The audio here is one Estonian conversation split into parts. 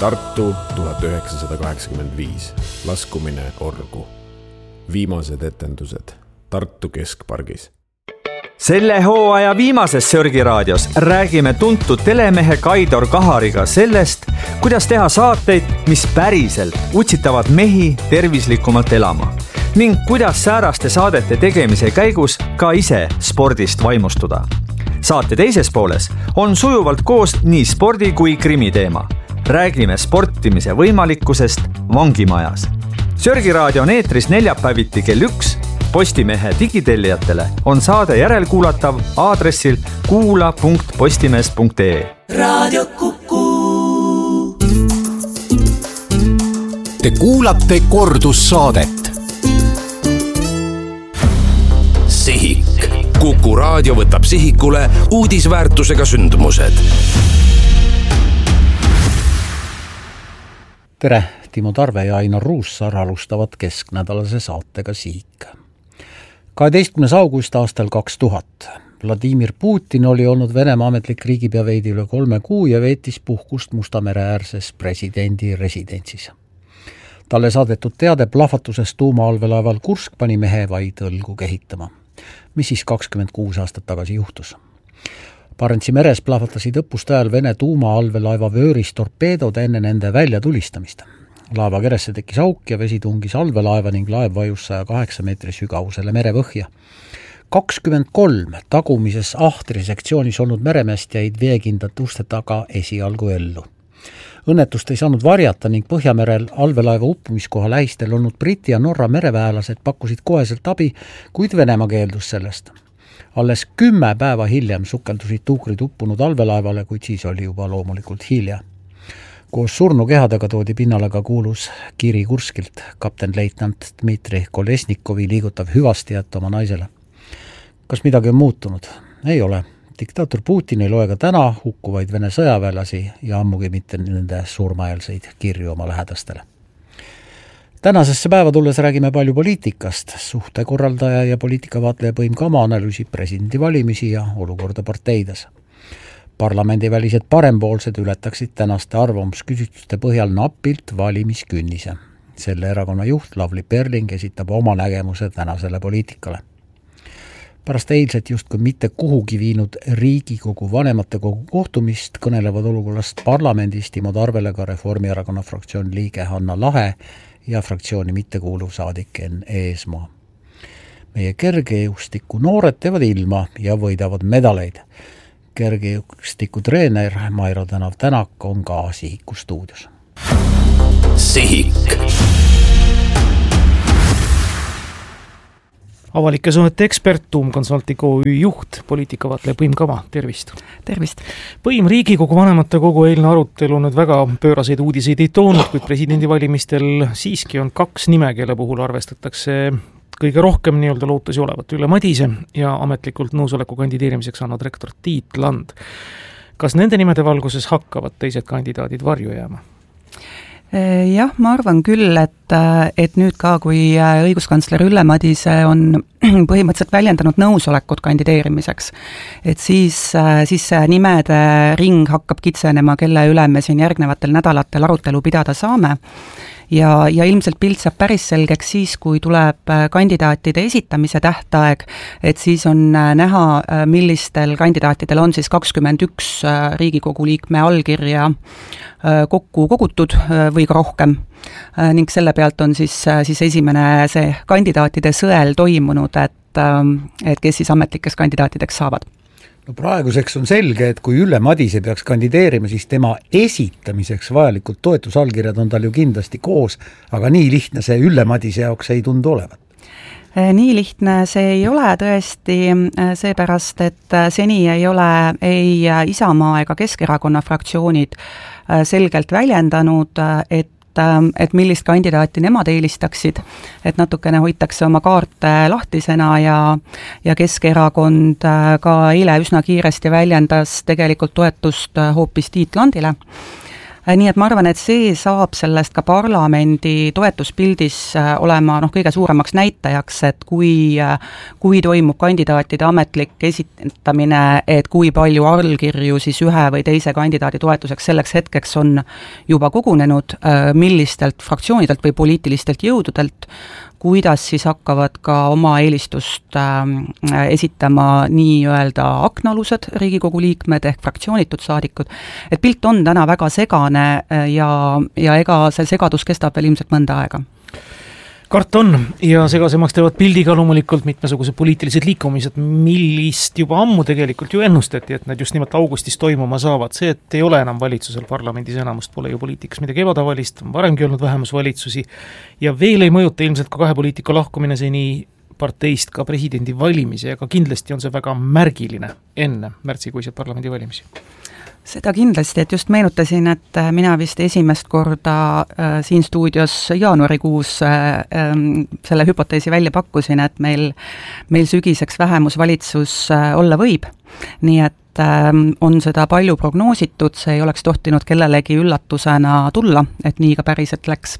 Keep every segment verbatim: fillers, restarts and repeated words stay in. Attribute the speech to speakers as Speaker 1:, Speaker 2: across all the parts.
Speaker 1: Tartu tuhat üheksasada kaheksakümmend viis. Laskumine orgu. Viimased etendused Tartu Keskpargis.
Speaker 2: Selle hooaja viimases Sörgiraadios räägime tuntud telemehe Kaidor Kahariga sellest, kuidas teha saateid, mis päriselt utsitavad mehi tervislikumalt elama ning kuidas sääraste saadete tegemise käigus ka ise spordist vaimustuda. Saate teises pooles on sujuvalt koos nii spordi kui krimi teema. Räägime sportimise võimalikkusest vangimajas. Sörgiraadio on eetris neljapäeviti kell üks. Postimehe digitellijatele on saade järelkuulatav aadressil kuula punkt postimees punkt ee.
Speaker 3: Radio Kuku.
Speaker 4: Te kuulate kordussaadet.
Speaker 5: Sihik. Kuku raadio võtab sihikule uudisväärtusega sündmused.
Speaker 6: Tere, Timo Tarve ja Ainar Ruussaar alustavad kesknädalase saatega Sihik. kaheteistkümnes august aastal kaks tuhat. Vladimir Putin oli olnud Venemaa ametlik riigipea veidi üle kolme kuu ja veetis puhkust Musta mere äärses presidendi residentsis. Talle saadetud teade plahvatusest tuumaallveelaeval Kursk pani mehe vaid õlgu kehitama. Mis siis kakskümmend kuus aastat tagasi juhtus? Barentsi meres plahvatasid õppuste ajal Vene tuumaallveelaeva vööris torpeedod enne nende väljatulistamist. Laeva keresse tekkis auk ja vesi tungis allveelaeva ning laev vajus saja kaheksa meetri sügavusele merepõhja. kakskümmend kolm tagumises ahtri sektsioonis olnud meremeest jäid veekindlat uste taga esialgu ellu. Õnnetust ei saanud varjata ning Põhjamerel allveelaeva uppumiskoha lähistel olnud Briti ja Norra mereväelased pakkusid koheselt abi, kuid Venemaa keeldus sellest. Alles kümme päeva hiljem sukeldusid tuukrid uppunud allveelaevale, kuid siis oli juba loomulikult hilja. Koos surnukehadega toodi pinnale ka kuulus kiri Kurskilt, kapten leitnant Dmitri Kolesnikovi liigutav hüvastijät oma naisele. Kas midagi on muutunud? Ei ole. Diktaator Putin ei loe ka täna hukkuvaid Vene sõjaväelasi ja ammugi mitte nende surmaeelseid kirju oma lähedastele. Tänasesse päeva tulles räägime palju poliitikast. Suhtekorraldaja ja poliitikavaatleja Põim Kama analüüsib presidendivalimisi ja olukorda parteides. Parlamendivälised parempoolsed ületaksid tänaste arvamusküsitluste põhjal napilt valimiskünnise. Selle erakonna juht Lavly Perling esitab oma nägemuse tänasele poliitikale. Pärast eilset justkui mitte kuhugi viinud Riigikogu vanematekogu kohtumist kõnelevad olukorrast parlamendis Timo Tarvele ka Reformierakonna fraktsiooni liige Hanna Lahe ja fraktsiooni mittekuuluv saadik Enn Eesmaa. Meie kergejõustiku noored teevad ilma ja võidavad medaleid. Kergejõustiku treener Mairo Tänav Tänak on ka Sihiku stuudios.
Speaker 5: Sihik.
Speaker 7: Avalike suhete ekspert, Tuum Consulting O Ü juht, poliitikavaatleja Põim Kama, tervist.
Speaker 8: Tervist.
Speaker 7: Põim, Riigikogu vanematekogu eilne arutelu nüüd väga pööraseid uudiseid ei toonud, kuid presidendivalimistel siiski on kaks nime, kelle puhul arvestatakse kõige rohkem nii-öelda lootusi olevat Ülle Madise ja ametlikult nõusoleku kandideerimiseks annab rektor Tiit Land. Kas nende nimede valguses hakkavad teised kandidaadid varju jääma?
Speaker 8: Jah, ma arvan küll, et, et nüüd ka, kui õiguskantsler Ülle Madise on põhimõtteliselt väljendanud nõusolekut kandideerimiseks, et siis, siis see nimede ring hakkab kitsenema, kelle üle me siin järgnevatel nädalatel arutelu pidada saame. Ja, ja ilmselt pilt saab päris selgeks siis, kui tuleb kandidaatide esitamise tähtaeg, et siis on näha, millistel kandidaatidel on siis kakskümmend üks Riigikogu liikme allkirja kokku kogutud või ka rohkem. Ning selle pealt on siis, siis esimene see kandidaatide sõel toimunud, et, et kes siis ametlikes kandidaatideks saavad.
Speaker 6: No praeguseks on selge, et kui Ülle Madise peaks kandideerima, siis tema esitamiseks vajalikud toetusallkirjad on tal ju kindlasti koos, aga nii lihtne see Ülle Madise jaoks ei tundu olevat.
Speaker 8: Nii lihtne see ei ole tõesti seepärast, et seni ei ole ei Isamaa ega Keskerakonna fraktsioonid selgelt väljendanud, et et millist kandidaati nemad eelistaksid, et natukene hoitakse oma kaarte lahtisena ja, ja Keskerakond ka eile üsna kiiresti väljendas tegelikult toetust hoopis Tiit Landile. nii et ma arvan, et see saab sellest ka parlamendi toetuspildis olema noh, kõige suuremaks näitajaks, et kui, kui toimub kandidaatide ametlik esitamine, et kui palju allkirju siis ühe või teise kandidaadi toetuseks selleks hetkeks on juba kogunenud, millistelt fraktsioonidelt või poliitilistelt jõududelt, kuidas siis hakkavad ka oma eelistust äh, esitama nii-öelda aknalused Riigikogu liikmed ehk fraktsioonitud saadikud, et pilt on täna väga segane ja, ja ega see segadus kestab veel ilmselt mõnda aega.
Speaker 7: Kart on ja segasemaks teevad pildiga loomulikult mitmesugused poliitilised liikumised, millist juba ammu tegelikult ju ennustati, et nad just nimelt augustis toimuma saavad. See, et ei ole enam valitsusel parlamendis enamust, pole ju poliitikas midagi ebatavalist, on varemgi olnud vähemusvalitsusi ja veel ei mõjuta ilmselt ka kahe poliitika lahkumine seni parteist ka presidendi valimisi, aga kindlasti on see väga märgiline enne märtsikuiseid parlamendi valimisi.
Speaker 8: Seda kindlasti, et just meenutasin, et mina vist esimest korda äh, siin stuudios jaanuarikuus äh, selle hüpoteesi välja pakkusin, et meil, meil sügiseks vähemusvalitsus äh, olla võib. Nii et äh, on seda palju prognoositud, see ei oleks tohtinud kellelegi üllatusena tulla, et nii ka päriselt läks.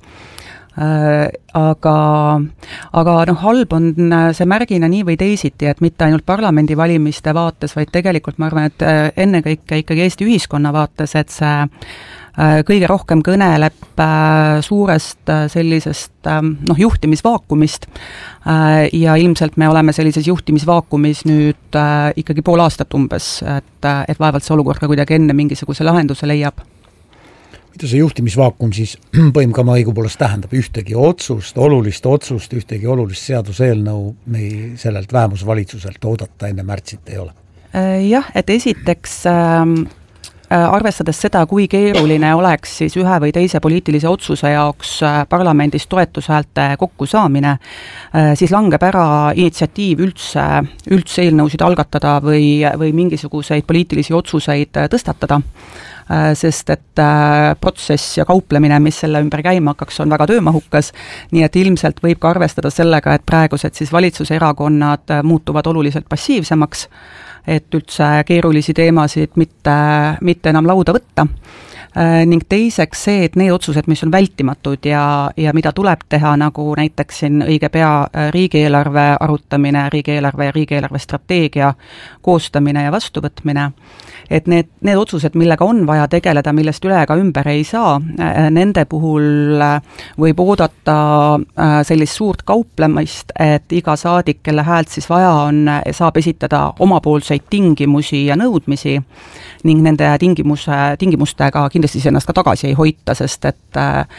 Speaker 8: Äh, aga, aga noh, halb on see märgina nii või teisiti, et mitte ainult parlamendi valimiste vaates, vaid tegelikult ma arvan, et ennekõike ikkagi Eesti ühiskonna vaates, et see äh, kõige rohkem kõneleb äh, suurest äh, sellisest äh, noh, juhtimisvaakumist äh, ja ilmselt me oleme sellises juhtimisvaakumis nüüd äh, ikkagi pool aastat umbes, et, et vaevalt see olukord ka kuidagi enne mingisuguse lahenduse leiab.
Speaker 6: Mida see juhtimisvaakum siis põhimkama õigupoolest tähendab? Ühtegi otsust, olulist otsust, ühtegi olulist seaduseelnõu me sellelt vähemusvalitsuselt oodata enne märtsit ei ole?
Speaker 8: Jah, et esiteks äh, arvestades seda, kui keeruline oleks siis ühe või teise poliitilise otsuse jaoks parlamendis toetushäälte kokkusaamine, äh, siis langeb ära initsiatiiv üldse, üldse eelnõusid algatada või, või mingisuguseid poliitilisi otsuseid tõstatada. Sest et protsess ja kauplemine, mis selle ümber käima hakkaks, on väga töömahukas, nii et ilmselt võib ka arvestada sellega, et praegused siis valitsuserakonnad muutuvad oluliselt passiivsemaks, et üldse keerulisi teemasid mitte, mitte enam lauda võtta. Ning teiseks see, et need otsused, mis on vältimatud ja, ja mida tuleb teha, nagu näiteks siin õige pea riigieelarve arutamine, riigieelarve ja riigieelarve strateegia koostamine ja vastuvõtmine, et need, need otsused, millega on vaja tegeleda, millest üle ega ümber ei saa, nende puhul võib oodata sellist suurt kauplemist, et iga saadik, kelle häält siis vaja on, saab esitada omapoolseid tingimusi ja nõudmisi ning nende tingimuse, tingimustega kindlasti ennast ka tagasi ei hoita, sest et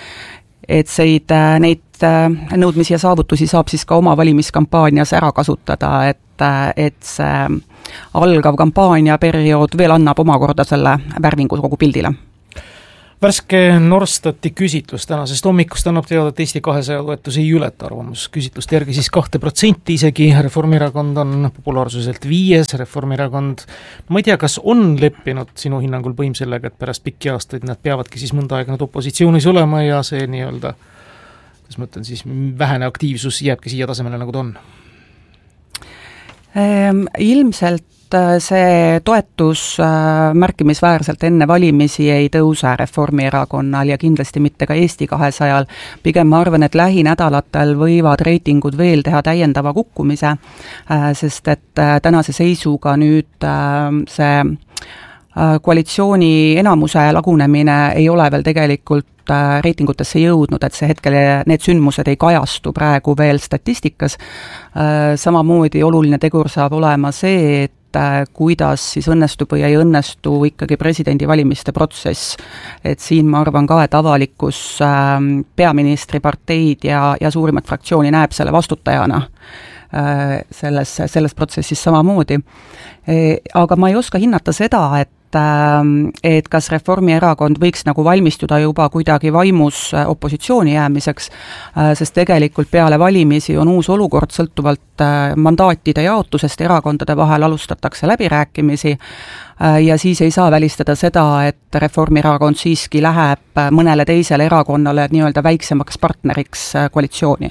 Speaker 8: et seid, neid nõudmisi ja saavutusi saab siis ka oma valimiskampaanias ära kasutada, et, et see algav kampaaniaperiood veel annab omakorda selle värvingu kogu pildile.
Speaker 7: Värske Norstati küsitlus tänasest hommikust annab teada, et Eesti kahesaja toetus ei ületa arvamus. Küsitluste järgi siis kahte protsenti isegi, Reformierakond on populaarsuselt viies, Reformierakond, no ma ei tea, kas on leppinud sinu hinnangul põim sellega, et pärast pikki aastaid nad peavadki siis mõnda aega nad opositsioonis olema ja see nii-öelda, kas ma ütlen siis, vähene aktiivsus jääbki siia tasemele, nagu ta on?
Speaker 8: Ehm, ilmselt see toetus märkimisväärselt enne valimisi ei tõuse Reformierakonnal ja kindlasti mitte ka Eesti kahesajal. Pigem ma arvan, et lähinädalatel võivad reitingud veel teha täiendava kukkumise, sest et tänase seisuga nüüd see koalitsiooni enamuse lagunemine ei ole veel tegelikult reitingutesse jõudnud, et see hetkel need sündmused ei kajastu praegu veel statistikas. Samamoodi oluline tegur saab olema see, et kuidas siis õnnestub või ei õnnestu ikkagi presidendi valimiste protsess. Et siin ma arvan ka, et avalikkus peaministri parteid ja, ja suurimat fraktsiooni näeb selle vastutajana selles, selles protsessis samamoodi. Aga ma ei oska hinnata seda, et et kas Reformierakond võiks nagu valmistuda juba kuidagi vaimus opositsiooni jäämiseks, sest tegelikult peale valimisi on uus olukord sõltuvalt mandaatide jaotusest erakondade vahel alustatakse läbirääkimisi ja siis ei saa välistada seda, et Reformierakond siiski läheb mõnele teisele erakonnale nii-öelda väiksemaks partneriks koalitsiooni.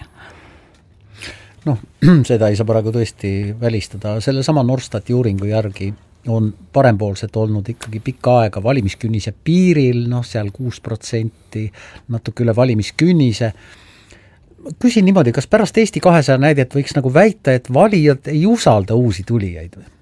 Speaker 6: Noh, seda ei saa praegu tõesti välistada. Selle sama Norstati uuringu järgi on parempoolsed olnud ikkagi pikka aega valimiskünnise piiril, noh seal kuus protsenti, natuke üle valimiskünnise. Küsin niimoodi, kas pärast Eesti kahesaja näidet võiks nagu väita, et valijad ei usalda uusi tulijaid või?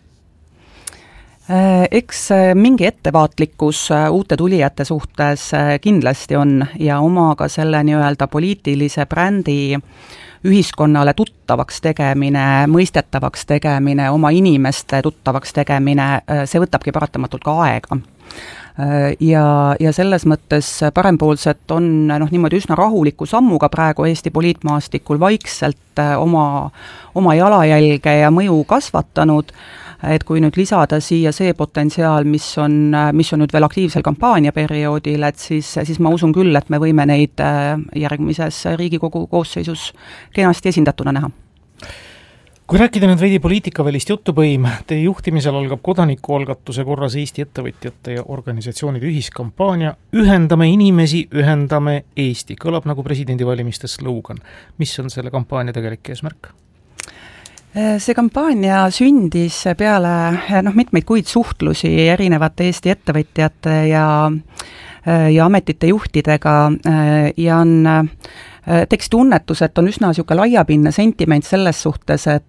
Speaker 8: Eks mingi ettevaatlikkus uute tulijate suhtes kindlasti on ja oma ka selle nii-öelda poliitilise brändi ühiskonnale tuttavaks tegemine, mõistetavaks tegemine, oma inimeste tuttavaks tegemine, see võtabki paratamatult ka aega. Ja, ja selles mõttes parempoolsed on noh, niimoodi üsna rahuliku sammuga praegu Eesti poliitmaastikul vaikselt oma, oma jalajälge ja mõju kasvatanud, et kui nüüd lisada siia see potentsiaal, mis on, mis on nüüd veel aktiivsel kampaaniaperioodil, et siis, siis ma usun küll, et me võime neid järgmises Riigikogu koosseisus kenasti esindatuna näha.
Speaker 7: Kui rääkida nüüd veidi poliitikavälist jutupõim, teie juhtimisel algab kodanikualgatuse korras Eesti ettevõtjate ja organisatsioonide ühiskampaania Ühendame inimesi, ühendame Eesti. Kõlab nagu presidendivalimiste slogan. Mis on selle kampaania tegelik eesmärk?
Speaker 8: See kampaania sündis peale noh, mitmeid kuid suhtlusi erinevate Eesti ettevõtjate ja, ja ametite juhtidega ja on teksti tunnetus, et on üsna niisugune laiapinne sentiment selles suhtes, et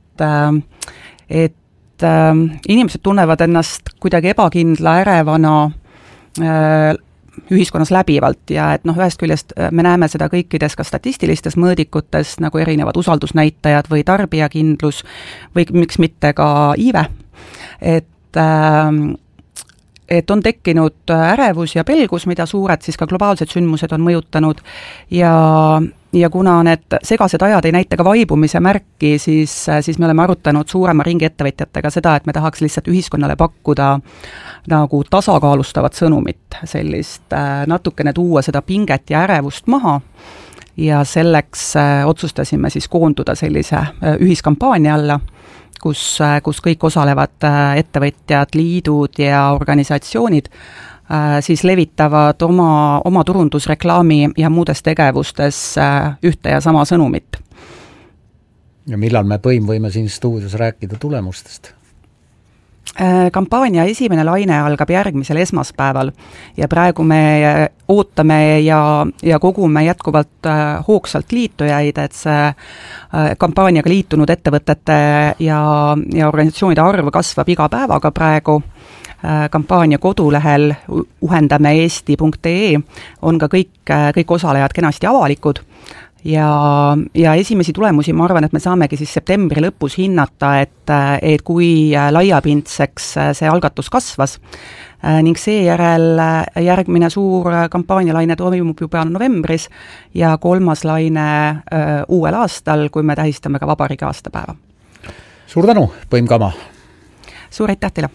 Speaker 8: et inimesed tunnevad ennast kuidagi ebakindla, ärevana ühiskonnas läbivalt ja et noh, ühest küljest me näeme seda kõikides ka statistilistes mõõdikutes, nagu erinevad usaldusnäitajad või tarbijakindlus või miks mitte ka iive, et et on tekkinud ärevus ja pelgus, mida suured siis ka globaalsed sündmused on mõjutanud ja, ja kuna need segased ajad ei näita ka vaibumise märki, siis, siis me oleme arutanud suurema ringi ettevõtjatega seda, et me tahaks lihtsalt ühiskonnale pakkuda nagu tasakaalustavat sõnumit, sellist natukene tuua seda pinget ja ärevust maha ja selleks otsustasime siis koonduda sellise ühiskampaania alla, kus, kus kõik osalevad ettevõtjad, liidud ja organisatsioonid siis levitavad oma, oma turundusreklaami ja muudes tegevustes ühte ja sama sõnumit.
Speaker 6: Ja millal me põim võime siin stuudios rääkida tulemustest?
Speaker 8: Kampaania esimene laine algab järgmisel esmaspäeval ja praegu me ootame ja, ja kogume jätkuvalt hoogsalt liitujaid, et see kampaaniaga liitunud ettevõtete ja, ja organisatsioonide arv kasvab iga päevaga praegu. Kampaania kodulehel ühendame eesti punkt ee on ka kõik, kõik osalejad kenasti avalikud. Ja, ja esimesi tulemusi ma arvan, et me saamegi siis septembri lõpus hinnata, et, et kui laiapindseks see algatus kasvas ning seejärel järgmine suur kampaanialaine toimub juba novembris ja kolmas laine uuel aastal, kui me tähistame ka vabariigi aastapäeva.
Speaker 6: Suur tänu, Põim Kama!
Speaker 8: Suur aitäh teile!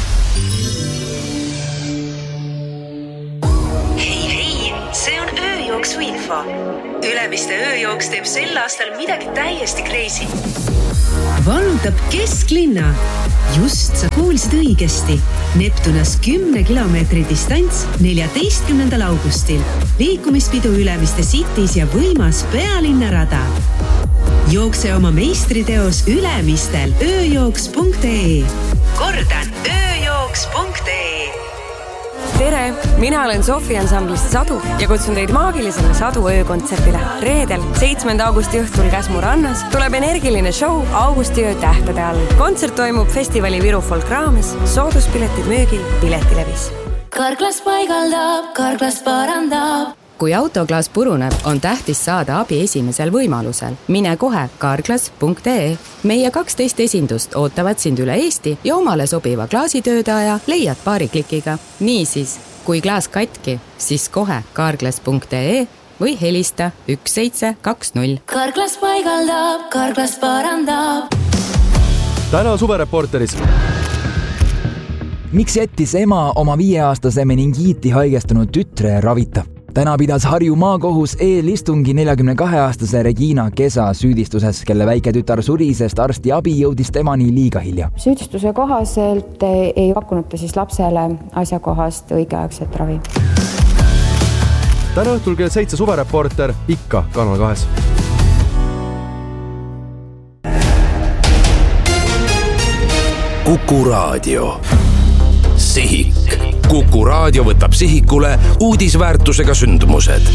Speaker 3: Hei, hei, see on ööjooksu info. Ülemiste ööjooks teeb sel aastal midagi täiesti crazy. Vallutab kesklinna. Just sa kuulsid õigesti. Neptunas kümne kilomeetri distants neljateistkümnendal augustil. Liikumispidu Ülemiste Cities ja võimas pealinnarada. Jookse oma meistriteos Ülemistel ööjooks punkt ee. Kordan, ööjooks punkt ee.
Speaker 9: Tere, mina olen Sofi ansamblist Sadu ja kutsun teid maagilisele Sadu öökontserdile. Reedel, seitsmenda augusti õhtul Käsmu rannas tuleb energiline show Augusti öö tähtede all. Kontsert toimub festivali Viru Folk raames, sooduspiletid müügil Piletilevis.
Speaker 10: Karklas paigaldab, karklas parandab.
Speaker 11: Kui autoklaas puruneb, on tähtis saada abi esimesel võimalusel. Mine kohe karklas punkt ee. Meie kaksteist esindust ootavad sind üle Eesti ja omale sobiva klaasitöödaja leiad paari klikiga. Niisiis, kui klaas katki, siis kohe karklas punkt ee või helista üks seitse kaks null.
Speaker 10: Karklas paigaldab, karklas parandab.
Speaker 12: Täna suvereporteris. Miks jättis ema oma viieaastase meningiiti haigestunud tütre ravita? Täna pidas Harju maakohus eelistungi neljakümne kahe aastase Regina Kesa süüdistuses, kelle väike tütar suri, sest arsti abi jõudis temani liiga hilja.
Speaker 13: Süüdistuse kohaselt ei pakkunud ta siis lapsele asjakohast õigeaegset ravi.
Speaker 12: Täna õhtul kell seitse suvereporter ikka Kanal kahes.
Speaker 5: Kuku Raadio. Sihik. Kuku raadio võtab sihikule uudisväärtusega sündmused.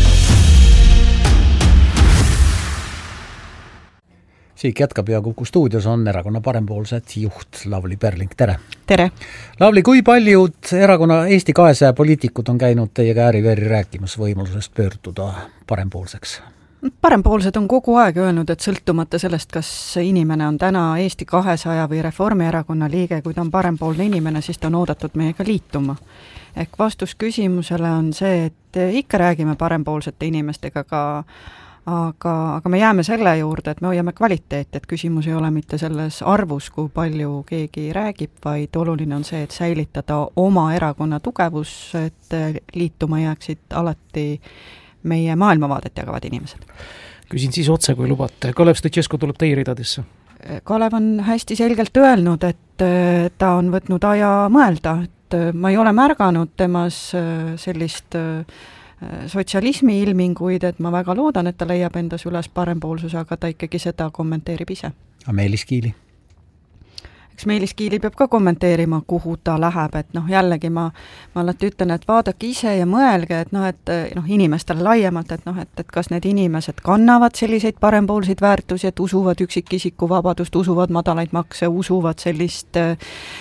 Speaker 6: Sihik jätkab ja Kuku stuudios on erakonna parempoolsed juht Lavly Perling, tere!
Speaker 8: Tere!
Speaker 6: Lavly, kui paljud erakonna Eesti kahesaja poliitikud on käinud teiega ääriveri rääkimas võimalusest pöörduda parempoolseks?
Speaker 8: Parempoolsed on kogu aeg öelnud, et sõltumata sellest, kas inimene on täna Eesti kahesaja või Reformierakonna liige, kui ta on parempoolne inimene, siis ta on oodatud meiega liituma. Ehk vastus küsimusele on see, et ikka räägime parempoolsete inimestega ka, aga, aga me jääme selle juurde, et me hoiame kvaliteeti, et küsimus ei ole mitte selles arvus, kui palju keegi räägib, vaid oluline on see, et säilitada oma erakonna tugevus, et liituma jääksid alati meie maailmavaadet jagavad inimesed.
Speaker 7: Küsin siis otse, kui lubate. Kalev Stoicescu tuleb teie ridadesse?
Speaker 8: Kalev on hästi selgelt öelnud, et ta on võtnud aja mõelda, et ma ei ole märganud temas sellist sotsialismi ilminguid, et ma väga loodan, et ta leiab endas üles parempoolsuse, aga ta ikkagi seda kommenteerib ise.
Speaker 6: Meelis Kiili?
Speaker 8: Eks Meelis Kiili peab ka kommenteerima, kuhu ta läheb, et noh, jällegi ma, ma alati ütlen, et vaadake ise ja mõelge, et noh, et noh, inimestele laiemalt, et noh, et, et kas need inimesed kannavad selliseid parempoolseid väärtusi, et usuvad üksikisiku vabadust, usuvad madalaid makse, usuvad sellist äh,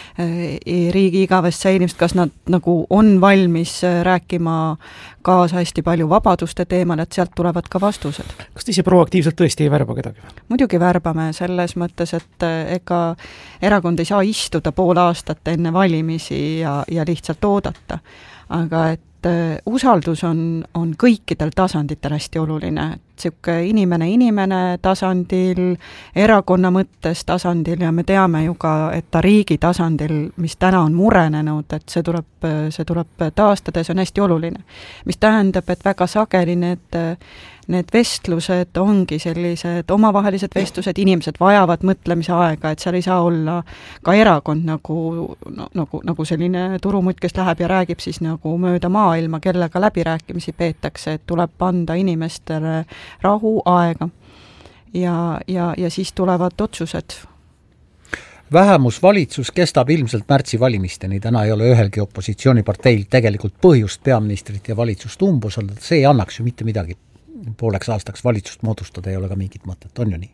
Speaker 8: riigi igavest säilimist, kas nad nagu on valmis rääkima kaasa hästi palju vabaduste teemal, et sealt tulevad ka vastused.
Speaker 7: Kas te ise proaktiivselt tõesti ei värba kedagi?
Speaker 8: Muidugi värbame selles mõttes, et ega erakond ei saa istuda pool aastat enne valimisi ja, ja lihtsalt oodata. Aga et usaldus on, on kõikidel tasanditel hästi oluline. Siuke inimene inimene tasandil, erakonna mõttes tasandil ja me teame ju ka, et ta riigi tasandil, mis täna on murenenud, et see tuleb, see tuleb taastada ja see on hästi oluline. Mis tähendab, et väga sageli need, need vestlused ongi sellised omavahelised vestlused, inimesed vajavad mõtlemise aega, et seal ei saa olla ka erakond nagu, no, nagu, nagu selline turumutt, kes läheb ja räägib siis nagu mööda maailma, kellega läbirääkimisi peetakse, et tuleb anda inimestele rahu aega ja, ja, ja siis tulevad otsused.
Speaker 6: Vähemusvalitsus kestab ilmselt märtsi valimisteni, täna ei ole ühelgi opositsiooniparteil tegelikult põhjust peaministrit ja valitsust umbusaldada, see ei annaks ju mitte midagi. Pooleks aastaks valitsust moodustada ei ole ka mingit mõtet, on ju nii?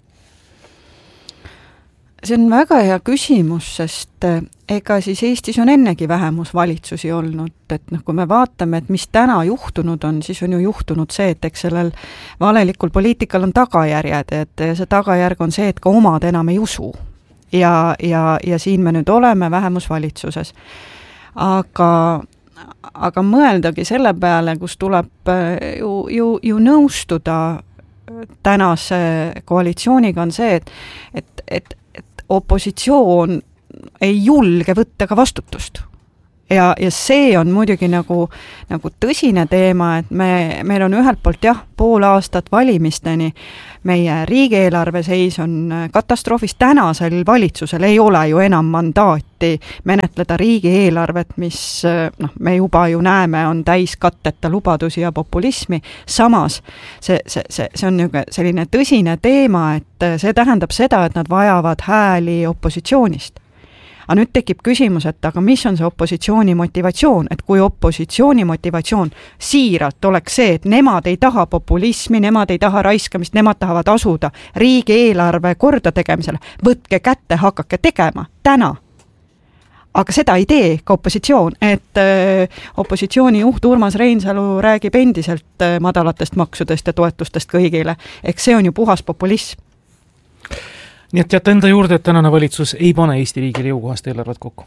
Speaker 8: See on väga hea küsimus, sest ega siis Eestis on ennegi vähemusvalitsusi olnud, et noh, kui me vaatame, et mis täna juhtunud on, siis on ju juhtunud see, et eks sellel valelikul poliitikal on tagajärjed, et see tagajärg on see, et ka omad enam ei usu. Ja, ja, ja siin me nüüd oleme vähemusvalitsuses. Aga, aga mõeldagi selle peale, kus tuleb ju, ju, ju nõustuda tänase koalitsiooniga on see, et, et, et opositsioon ei julge võtta ka vastutust. Ja, ja see on muidugi nagu, nagu tõsine teema, et me, meil on ühelt poolt jah, pool aastat valimisteni, meie riigieelarve seis on katastroofis, tänasel valitsusel ei ole ju enam mandaati menetleda riigieelarvet, mis noh, me juba ju näeme, on täis katteta lubadusi ja populismi, samas see, see, see, see on selline tõsine teema, et see tähendab seda, et nad vajavad hääli opositsioonist. Aga nüüd tekib küsimus, et aga mis on see opositsiooni motivatsioon, et kui opositsiooni motivatsioon siiralt oleks see, et nemad ei taha populismi, nemad ei taha raiskamist, nemad tahavad asuda riigieelarve korda tegemisele, võtke kätte, hakake tegema, täna. Aga seda ei tee ka opositsioon, et öö, opositsiooni juht Urmas Reinsalu räägib endiselt madalatest maksudest ja toetustest kõigile, eks see on ju puhas populism.
Speaker 7: Nii et jätta enda juurde, et tänane valitsus ei pane Eesti riigile jõukohast eelarvet kokku?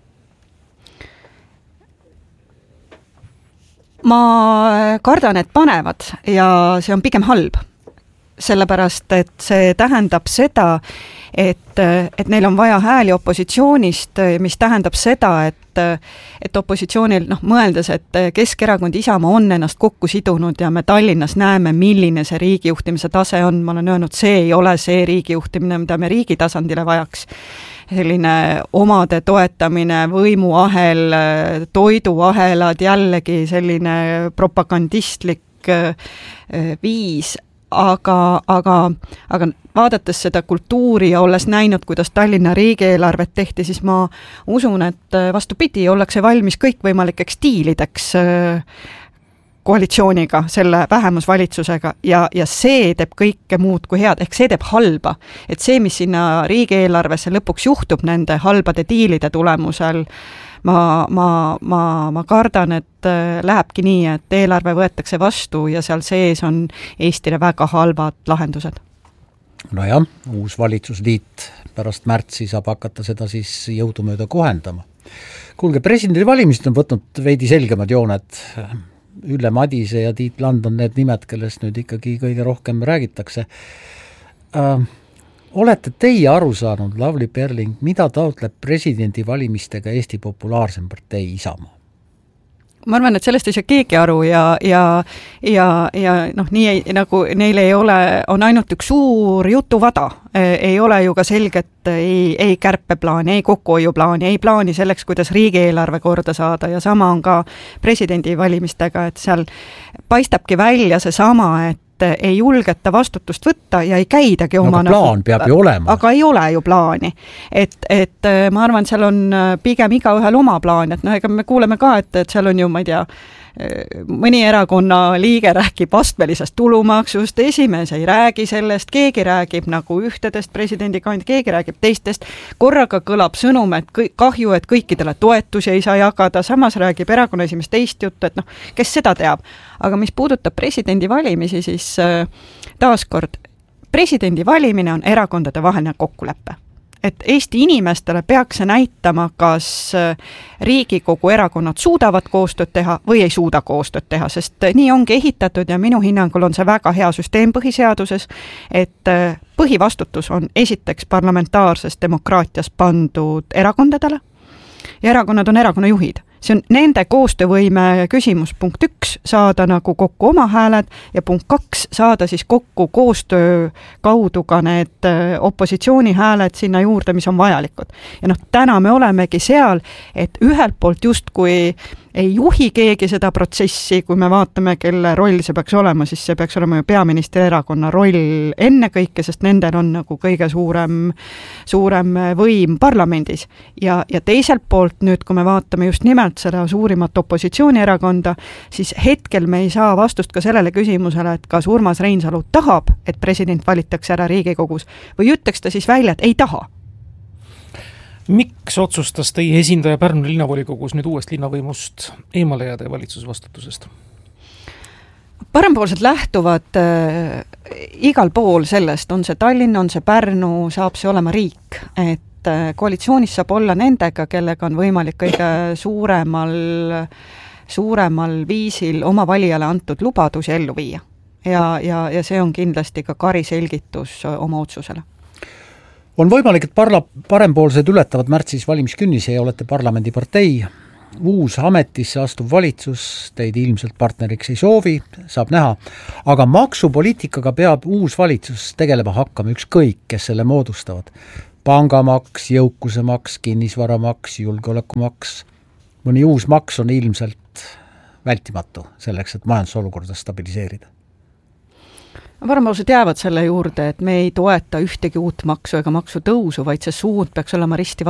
Speaker 8: Ma kardan, et panevad ja see on pigem halb. Sellepärast, et see tähendab seda, et, et neil on vaja hääli opositsioonist, mis tähendab seda, et, et opositsioonil, noh, mõeldes, et Keskerakond Isamaa on ennast kokku sidunud ja me Tallinnas näeme, milline see riigijuhtimise tase on, ma olen öelnud, see ei ole see riigijuhtimine, mida me riigi tasandile vajaks. Selline omade toetamine, võimuahel, toiduahelad, jällegi selline propagandistlik viis.
Speaker 14: aga, aga, aga vaadates seda kultuuri ja olles näinud, kuidas Tallinna riigieelarvet tehti, siis ma usun, et vastupidi, ollakse valmis kõikvõimalikeks diilideks koalitsiooniga, selle vähemusvalitsusega ja, ja see teeb kõike muud kui head, ehk see teeb halba. Et see, mis sinna riigieelarvesse lõpuks juhtub nende halbade diilide tulemusel, ma, ma, ma, ma kardan, et lähebki nii, et eelarve võetakse vastu ja seal sees on Eestile väga halvad lahendused.
Speaker 6: No jah, uus valitsusliit pärast märtsi saab hakata seda siis jõudumööda kohendama. Kuulge, presidendi valimised on võtnud veidi selgemad jooned. Ülle Madise ja Tiit Land on need nimed, kellest nüüd ikkagi kõige rohkem räägitakse. Äh, olete teie aru saanud, Lavly Perling, mida taotleb presidendi valimistega Eesti populaarsem partei Isamaa?
Speaker 14: Ma arvan, et sellest ei saa keegi aru ja, ja, ja, ja noh, nii ei, nagu neil ei ole, on ainult üks suur jutuvada, ei ole ju ka selget, ei, ei kärpeplaani, ei kokkuhoiuplaani, ei plaani selleks, kuidas riigieelarve korda saada ja sama on ka presidendi valimistega, et seal paistabki välja see sama, et ei julgeta vastutust võtta ja ei käidagi oma
Speaker 6: aga plaan nagu, peab ju olema.
Speaker 14: Aga ei ole ju plaani. Et, et ma arvan, seal on pigem iga ühel oma plaan, et noh, ega me kuuleme ka, et, et seal on ju, ma ei tea, mõni erakonna liige räägib astmelisest tulumaksust, esimees ei räägi sellest, keegi räägib nagu ühtedest presidendikandid, keegi räägib teistest, korraga kõlab sõnum, et kahju, et kõikidele toetusi ei saa jagada, samas räägib erakonna esimees teist juttu, et noh, kes seda teab. Aga mis puudutab presidendi valimisi, siis taaskord, presidendi valimine on erakondade vaheline kokkulepe. Et Eesti inimestele peaks see näitama, kas Riigikogu erakonnad suudavad koostööd teha või ei suuda koostööd teha, sest nii ongi ehitatud ja minu hinnangul on see väga hea süsteem põhiseaduses, et põhivastutus on esiteks parlamentaarses demokraatias pandud erakondadele ja erakonnad on erakonna juhid. See on nende koostöövõime küsimus punkt üks, saada nagu kokku oma hääled ja punkt kaks, saada siis kokku koostöö kaudu ka need opositsiooni hääled sinna juurde, mis on vajalikud. Ja noh, täna me olemegi seal, et ühelt poolt just kui ei juhi keegi seda protsessi, kui me vaatame, kelle roll see peaks olema, siis see peaks olema ju peaministri erakonna roll enne kõike, sest nendel on nagu kõige suurem, suurem võim parlamendis. Ja, ja teiselt poolt nüüd, kui me vaatame just nimelt seda suurimat opositsioonierakonda, siis hetkel me ei saa vastust ka sellele küsimusele, et kas Urmas Reinsalu tahab, et president valitaks ära Riigikogus või ütleks ta siis välja, et ei taha.
Speaker 7: Miks otsustas teie esindaja Pärnu linnavolikogus nüüd uuest linnavõimust eemale jääda ja valitsusvastutusest?
Speaker 14: Parempoolsed lähtuvad äh, igal pool sellest, on see Tallinn, on see Pärnu, saab see olema riik, et äh, koalitsioonis saab olla nendega, kellega on võimalik kõige suuremal, suuremal viisil oma valijale antud lubadusi ellu viia. Ja, ja, ja see on kindlasti ka kari selgitus oma otsusele.
Speaker 6: On võimalik, et parla, parempoolsed ületavad märtsis valimiskünnise ja olete parlamendipartei. Uus ametisse astuv valitsus teid ilmselt partneriks ei soovi, saab näha. Aga maksupoliitikaga peab uus valitsus tegelema hakkama ükskõik, kes selle moodustavad. Pangamaks, jõukusemaks, kinnisvaramaks, julgeolekumaks. Mõni uus maks on ilmselt vältimatu selleks, et majandusolukorda stabiliseerida.
Speaker 14: Parempoolsed jäävad selle juurde, et me ei toeta ühtegi uut maksu ega maksu tõusu, vaid see suund peaks olema risti